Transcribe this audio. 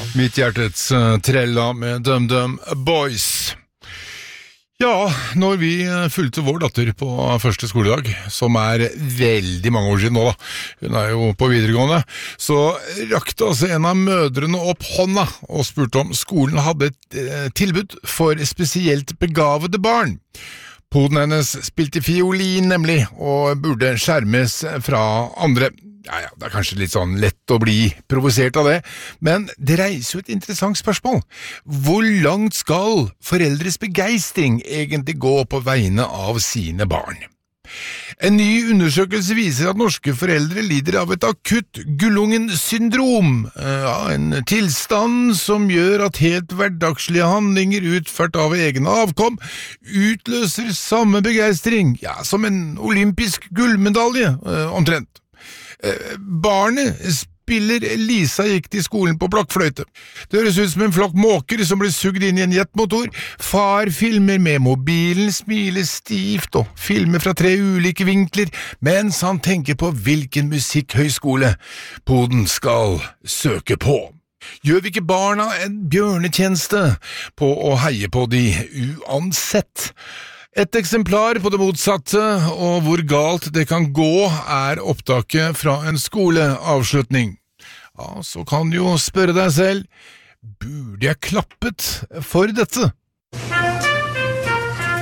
Mitt hjertets trella med DumDum Boys. Ja, når vi fulgte vår datter på første skoledag, som veldig mange år siden nå da, hun jo på videregående, så rakte altså en av mødrene opp hånda og spurte om skolen hadde et tilbud for spesielt begavede barn. Poden hennes spilte fiolin nemlig, og burde skjermes fra andre. Ja, det kanskje litt sånn lett å bli provosert av det, men det reiser jo et interessant spørsmål. Hvor langt skal foreldres begeistring egentlig gå på vegne av sine barn? En ny undersøkelse viser at norske foreldre lider av et akutt gullungen-syndrom, en tilstand som gjør at helt hverdagslige handlinger utført av egne avkom utløser samme begeistring, som en olympisk gullmedalje, omtrent. Barnet spiller Lisa gikk til skolen på blokkfløyte. Det høres ut som en flokk måker som blir sugd inn i en jetmotor. Far filmer med mobilen, smiler stivt og filmer fra 3 ulike vinkler, mens han tenker på hvilken musikkhøyskole poden skal søke på. Gjør vi ikke barna en bjørnetjeneste på å heie på de uansett? Et eksemplar på det motsatte, og hvor galt det kan gå, opptaket fra en skoleavslutning. Ja, så kan du jo spørre deg selv, burde jeg klappet for dette?